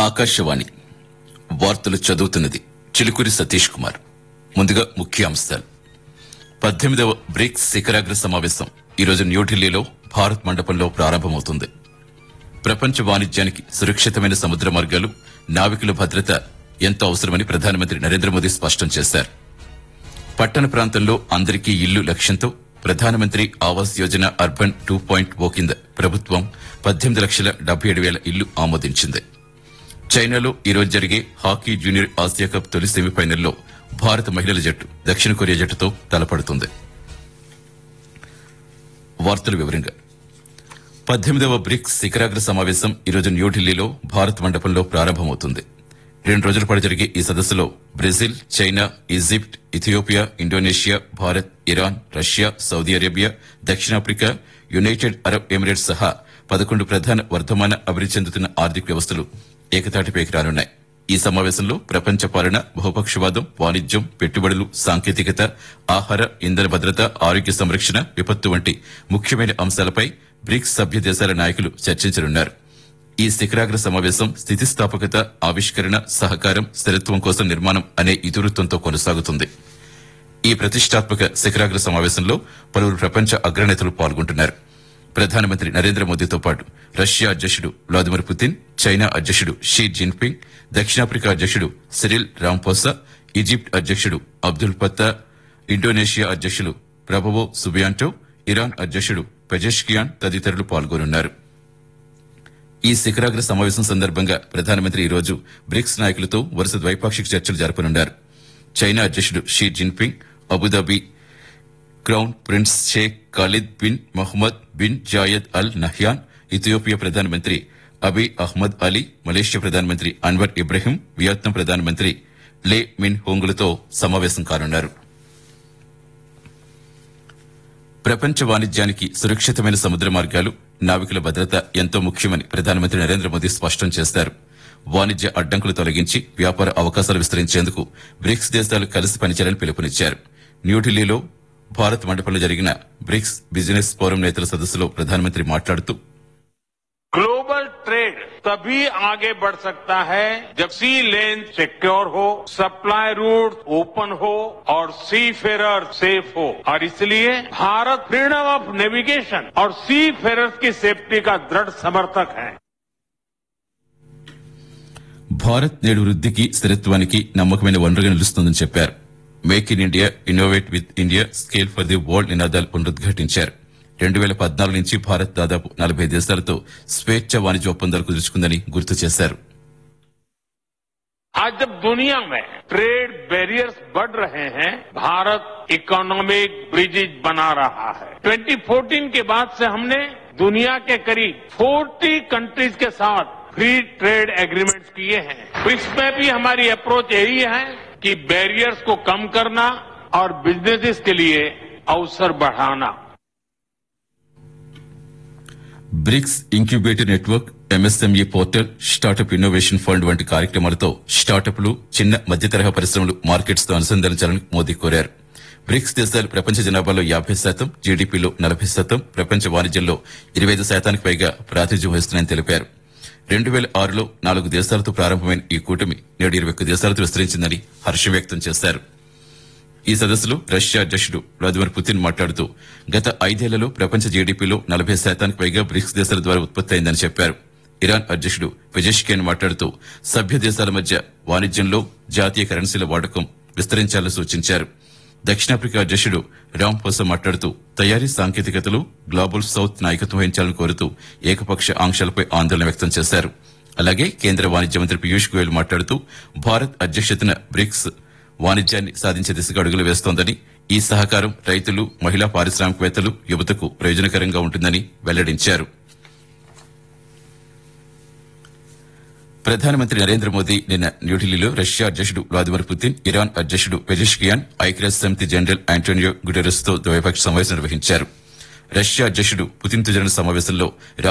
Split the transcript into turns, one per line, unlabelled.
ఆకాశవాణి వార్తలు చదువుతున్నది చిలుకూరి సతీష్ కుమార్. ముందుగా ముఖ్య అంశాలు. 18వ బ్రిక్స్ శిఖరాగ్ర సమావేశం ఈరోజు న్యూఢిల్లీలో భారత్ మండపంలో ప్రారంభమవుతుంది. ప్రపంచ వాణిజ్యానికి సురక్షితమైన సముద్ర మార్గాలు, నావికుల భద్రత ఎంతో అవసరమని ప్రధానమంత్రి నరేంద్ర మోదీ స్పష్టం చేశారు. పట్టణ ప్రాంతంలో అందరికీ ఇల్లు లక్ష్యంతో ప్రధానమంత్రి ఆవాస్ యోజన అర్బన్ 2.0 కింద ప్రభుత్వం 18,77,000 ఇల్లు ఆమోదించింది. చైనాలో ఈరోజు జరిగే హాకీ జూనియర్ ఆసియా కప్ తొలి సెమీఫైనల్లో భారత మహిళల జట్టు దక్షిణ కొరియా జట్టుతో తలపడుతుంది. వార్తల వివరంగా 18వ బ్రిక్స్ శిఖరాగ్ర సమావేశం ఈరోజు న్యూఢిల్లీలో భారత్ మండపంలో ప్రారంభమవుతుంది. 2 రోజుల పాటు జరిగే ఈ సదస్సులో Brazil, China, Egypt, Ethiopia, Indonesia, Bharat, Iran, Russia, Saudi Arabia, దక్షిణాఫ్రికా, యునైటెడ్ అరబ్ ఎమిరేట్స్ సహా 11 ప్రధాన వర్ధమాన అభివృద్ది చెందుతున్న ఆర్థిక వ్యవస్థలు ఏకతాటిపైకి రానున్నాయి. ఈ సమావేశంలో ప్రపంచ పాలన, బహుపక్షవాదం, వాణిజ్యం, పెట్టుబడులు, సాంకేతికత, ఆహార, ఇంధన భద్రత, ఆరోగ్య సంరక్షణ, విపత్తు వంటి ముఖ్యమైన అంశాలపై బ్రిక్స్ సభ్య దేశాల నాయకులు చర్చించనున్నారు. ఈ శిఖరాగ్ర సమావేశం స్థితిస్థాపకత, ఆవిష్కరణ, సహకారం, స్థిరత్వం కోసం నిర్మాణం అనే ఇతివృత్తంతో కొనసాగుతుంది. ఈ ప్రతిష్టాత్మక శిఖరాగ్ర సమావేశంలో పలువురు ప్రపంచ అగ్రనేతలు పాల్గొంటున్నారు. ప్రధానమంత్రి నరేంద్ర మోదీతో పాటు రష్యా అధ్యక్షుడు వ్లాదిమిర్ పుతిన్, చైనా అధ్యక్షుడు షీ జిన్పింగ్, దక్షిణాఫ్రికా అధ్యక్షుడు సిరిల్ రాంపోసా, ఈజిప్ట్ అధ్యక్షుడు అబ్దుల్ ఫత్తా, ఇండోనేషియా అధ్యక్షులు ప్రబోవో సుబియాంటో, ఇరాన్ అధ్యక్షుడు పెజెష్కియాన్ తదితరులు పాల్గొనున్నారు. ఈ శిఖరాగ్ర సమావేశం సందర్భంగా ప్రధానమంత్రి ఈరోజు బ్రిక్స్ నాయకులతో వరుస ద్వైపాక్షిక చర్చలు జరపనున్నారు. చైనా అధ్యక్షుడు Xi Jinping, Abu Dhabi crown prince Sheikh Khalid bin Mohammad bin Zayed Al Nahyan, Ethiopia ప్రధానమంత్రి అబీ అహ్మద్ అలీ, మలేషియా ప్రధానమంత్రి అన్వర్ ఇబ్రహీం, వియత్నాం ప్రధానమంత్రి లే మిన్ హోంగులతో సమావేశం కానున్నారు. ప్రపంచ వాణిజ్యానికి సురక్షితమైన సముద్ర మార్గాలు, నావికుల భద్రత ఎంతో ముఖ్యమని ప్రధానమంత్రి నరేంద్ర మోదీ స్పష్టం చేశారు. వాణిజ్య అడ్డంకులు తొలగించి వ్యాపార అవకాశాలు విస్తరించేందుకు బ్రిక్స్ దేశాలు కలిసి పనిచేయాలని పిలుపునిచ్చారు. న్యూఢిల్లీలో భారత్ మండపంలో జరిగిన బ్రిక్స్ బిజినెస్ ఫోరం నేతల సదస్సులో ప్రధానమంత్రి మాట్లాడుతూ,
ग्लोबल ट्रेड तभी आगे बढ़ सकता है जब सी लेन सिक्योर हो, सप्लाई रूट ओपन हो और सी फेरर सेफ हो. और इसलिए भारत फ्रीडम ऑफ नेविगेशन और सी फेरर्स की सेफ्टी का दृढ़ समर्थक है.
భారత్ నేడు వృద్దికి, స్థిరత్వానికి నమ్మకమైన వనరుగా నిలుస్తుందని చెప్పారు. Make in India, innovate with India, scale for the world నినాదాలు పునరుద్ఘాటించారు. 2014 నుంచి భారత్ దాదాపు 40 దేశాలతో స్వేచ్ఛ వాణిజ్య ఒప్పందాలు కుదుర్చుకుందని గుర్తు చేశారు.
आज जब दुनिया में ट्रेड बैरियर्स बढ़ रहे हैं, भारत इकोनॉमिक ब्रिजेज बना रहा है. 2014 के बाद से हमने दुनिया के करीब 40 कंट्रीज के साथ फ्री ट्रेड एग्रीमेंट्स किए हैं. इसमें भी हमारी अप्रोच यही है कि बैरियर्स को कम करना और बिजनेसेस के लिए अवसर बढ़ाना.
Bricks incubator network, MSME portal, startup innovation fund వంటి కార్యక్రమాలతో స్టార్టప్లు, చిన్న మధ్య తరహా పరిశ్రమలు మార్కెట్స్ తో అనుసంధానించాలని మోదీ కోరారు. బ్రిక్స్ దేశాలు ప్రపంచ జనాభాలో 50%, జీడీపీలో 40%, ప్రపంచ వాణిజ్యంలో 25% పైగా ప్రాతినిధ్యం వహిస్తున్నాయని తెలిపారు. 2006లో 4 దేశాలతో ప్రారంభమైన ఈ కూటమి నేడు 21 దేశాలతో విస్తరించిందని హర్షం వ్యక్తం చేశారు. ఈ సదస్సులో రష్యా అధ్యక్షుడు వ్లాదిమిర్ పుతిన్ మాట్లాడుతూ, గత 5 ఏళ్లలో ప్రపంచ జీడీపీలో 40% పైగా బ్రిక్స్ దేశాల ద్వారా ఉత్పత్తి అయిందని చెప్పారు. ఇరాన్ అధ్యక్షుడు పెజెష్కియాన్ మాట్లాడుతూ, సభ్య దేశాల మధ్య వాణిజ్యంలో జాతీయ కరెన్సీల వాడకం విస్తరించాలని సూచించారు. దక్షిణాఫ్రికా అధ్యక్షుడు రాంపోసా మాట్లాడుతూ, తయారీ సాంకేతికతలు గ్లోబల్ సౌత్ నాయకత్వం వహించాలని కోరుతూ ఏకపక్ష ఆంక్షలపై ఆందోళన వ్యక్తం చేశారు. అలాగే కేంద్ర వాణిజ్య మంత్రి పీయూష్ గోయల్ మాట్లాడుతూ, భారత్ అధ్యక్షతన బ్రిక్స్ వాణిజ్యాన్ని సాధించే దిశగా అడుగులు వేస్తోందని, ఈ సహకారం రైతులు, మహిళా పారిశ్రామికవేత్తలు, యువతకు ప్రయోజనకరంగా ఉంటుందని వెల్లడించారు. ప్రధానమంత్రి నరేంద్ర మోదీ నిన్న న్యూఢిల్లీలో రష్యా అధ్యక్షుడు వ్లాదిమిర్ పుతిన్, ఇరాన్ అధ్యక్షుడు పెజెష్కియాన్, ఐక్యరాజ్య సమితి జనరల్ ఆంటోనియో గుటెరస్ తో ద్వైపాక్షిక సమావేశం నిర్వహించారు. రష్యా అధ్యక్షుడు పుతిన్ తో జరిగిన సమావేశంలో